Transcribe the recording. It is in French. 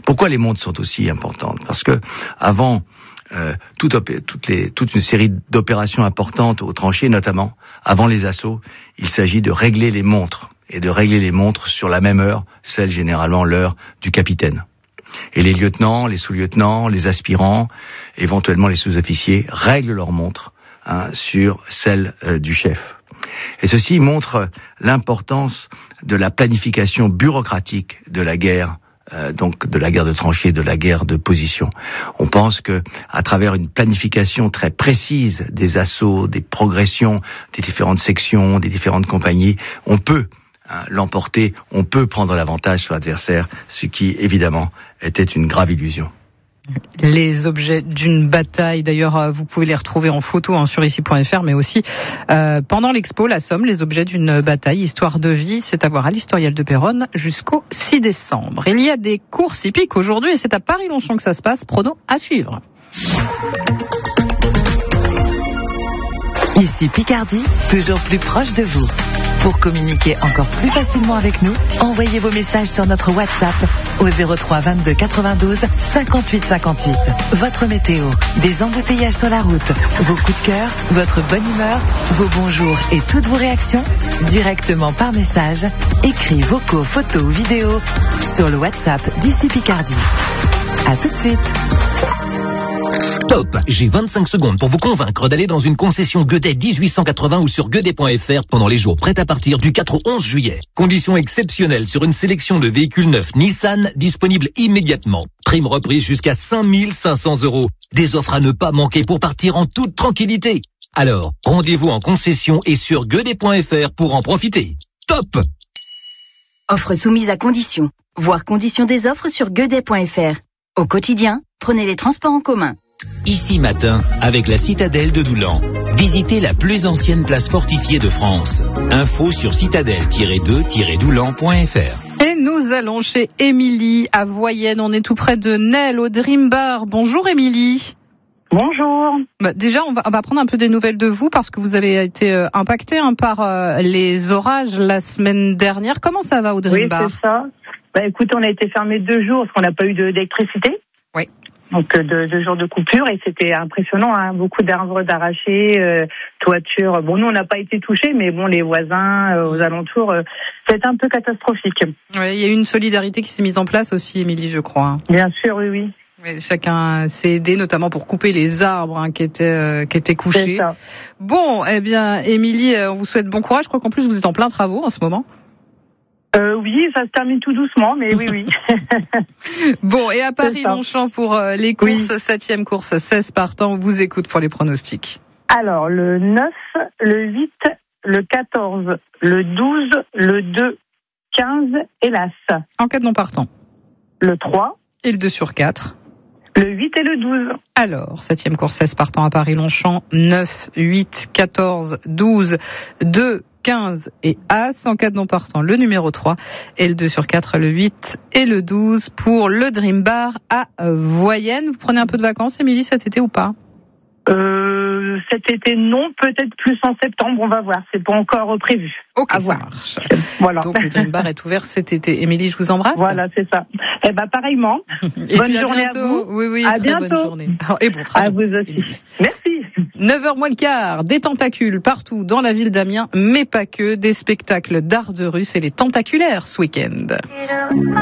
Pourquoi les montres sont aussi importantes ? Parce que avant toute une série d'opérations importantes aux tranchées, notamment avant les assauts, il s'agit de régler les montres et de régler les montres sur la même heure, celle généralement l'heure du capitaine. Et les lieutenants, les sous-lieutenants, les aspirants, éventuellement les sous-officiers règlent leurs montres sur celle du chef. Et ceci montre l'importance de la planification bureaucratique de la guerre, donc de la guerre de tranchées, de la guerre de position. On pense que à travers une planification très précise des assauts, des progressions, des différentes sections, des différentes compagnies, on peut l'emporter, on peut prendre l'avantage sur l'adversaire, ce qui évidemment était une grave illusion. Les objets d'une bataille, d'ailleurs, vous pouvez les retrouver en photo sur ici.fr, mais aussi pendant l'expo La Somme, les objets d'une bataille, histoire de vie, c'est à voir à l'Historial de Péronne jusqu'au 6 décembre. Il y a des courses hippiques aujourd'hui et c'est à Paris-Longchamp que ça se passe, prono à suivre. Ici Picardie, toujours plus proche de vous. Pour communiquer encore plus facilement avec nous, envoyez vos messages sur notre WhatsApp au 03 22 92 58 58. Votre météo, des embouteillages sur la route, vos coups de cœur, votre bonne humeur, vos bonjours et toutes vos réactions, directement par message, écrits, vocaux, photos ou vidéos sur le WhatsApp d'Ici Picardie. À tout de suite. Top, j'ai 25 secondes pour vous convaincre d'aller dans une concession Gueudet 1880 ou sur gueudet.fr pendant les jours prêts à partir du 4 au 11 juillet. Conditions exceptionnelles sur une sélection de véhicules neufs Nissan disponibles immédiatement. Prime reprise jusqu'à 5 500 €. Des offres à ne pas manquer pour partir en toute tranquillité. Alors, rendez-vous en concession et sur gueudet.fr pour en profiter. Top! Offre soumise à conditions. Voir conditions des offres sur gueudet.fr. Au quotidien, prenez les transports en commun. Ici matin, avec la citadelle de Doulan. Visitez la plus ancienne place fortifiée de France. Info sur citadelle-2-doulan.fr. Et nous allons chez Émilie à Voyenne. On est tout près de Nesle au Dream Bar. Bonjour Émilie. Bonjour. Déjà, on va prendre un peu des nouvelles de vous parce que vous avez été impacté par les orages la semaine dernière. Comment ça va au Dream Bar ? Oui, c'est ça. Écoute, on a été fermé 2 jours parce qu'on n'a pas eu d'électricité. Oui. Donc 2 jours de coupure et c'était impressionnant, beaucoup d'arbres d'arrachés, toitures. Bon, nous on n'a pas été touchés, mais bon, les voisins aux alentours, c'est un peu catastrophique. Oui, il y a eu une solidarité qui s'est mise en place aussi, Émilie, je crois. Bien sûr, oui. Oui, chacun s'est aidé, notamment pour couper les arbres qui étaient couchés. C'est ça. Bon, eh bien, Émilie, on vous souhaite bon courage. Je crois qu'en plus vous êtes en plein travaux en ce moment. Oui, ça se termine tout doucement, mais oui. Bon, et à Paris-Longchamp pour les courses, 7e course, 16 partants, on vous écoute pour les pronostics. Alors, le 9, le 8, le 14, le 12, le 2, 15 et l'As. En cas de non partant. Le 3. Et le 2 sur 4. Le 8 et le 12. Alors, 7e course, 16 partants à Paris-Longchamp, 9, 8, 14, 12, 2, 15 et As. En cas de non partant, le numéro 3 et le 2 sur 4, le 8 et le 12 pour le Dream Bar à Voyenne. Vous prenez un peu de vacances, Émilie, cet été ou pas ? Cet été, non, peut-être plus en septembre, on va voir. C'est pas encore prévu. Ok, à ça voir. marche. Voilà. Donc le Dream Bar est ouvert cet été. Émilie, je vous embrasse. Voilà, c'est ça. Eh ben, pareillement. Et bonne puis journée bientôt. à vous. Oui, à très bientôt. bonne journée. Et bon travail. À vous aussi. Merci. 9h moins le quart, des tentacules partout dans la ville d'Amiens, mais pas que, des spectacles d'art de rue, c'est les tentaculaires ce week-end.